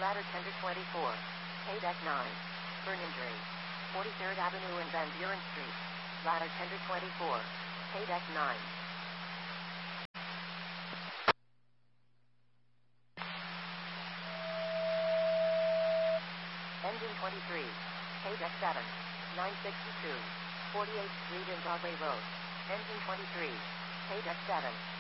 Ladder 10 to 24. Pay deck 9. Vernon Dray. 43rd Avenue and Van Buren Street. Ladder 10 to 24. Pay deck 9. Engine 23. Pay deck 7. 962. 48th Street and Broadway Road. Engine 23. Pay deck 7.